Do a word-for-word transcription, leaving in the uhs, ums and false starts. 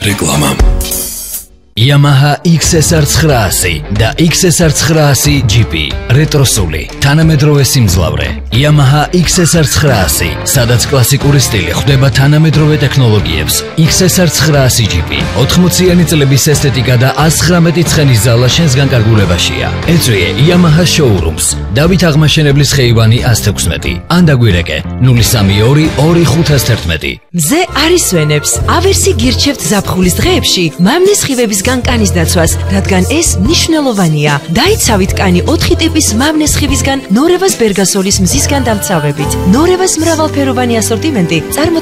რეკლამა. Yamaha X S R nine hundred და X S R nine hundred G P რეტროსული, თანამედროვე სიმძლავრე. Yamaha X S R nine hundred, სადაც კლასიკური სტილი ხვდება თანამედროვე ტექნოლოგიებს. X S R nine hundred G P ოთხმოციანი წლების ესთეტიკა და one hundred nineteen ცხენის ზალა შენს განკარგულებაშია. ეწვიე Yamaha Showrooms, დავით აღმაშენებლის ხეივანი one sixteen. ან დაგვირეკე null three two two five one one. მზე არის ვენებს, ავერსი გირჩევთ ზაფხულის დღეებში, მამნის ხივების განკანის დაცვას, რადგან ეს მნიშვნელოვანია. დაიცავით კანი ოთხი ტიპის მამნეს ხივისგან ნორევას ბერგასოლის მზისგან დამცავებით. ნორევას მრავალფეროვანი ასორტიმენტი